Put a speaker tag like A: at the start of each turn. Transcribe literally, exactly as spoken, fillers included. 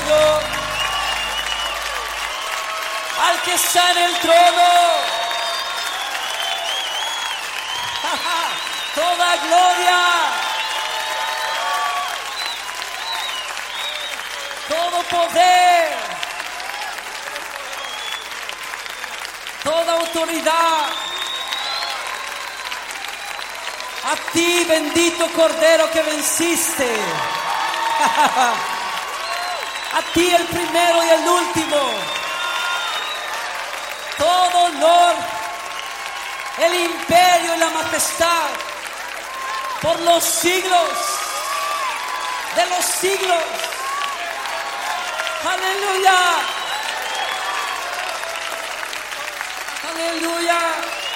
A: Señor, al que está en el trono. Toda gloria, todo poder, toda autoridad, a ti, bendito Cordero que venciste, a ti el primero y el último, todo honor, el imperio y la majestad por los siglos de los siglos. Aleluya, aleluya.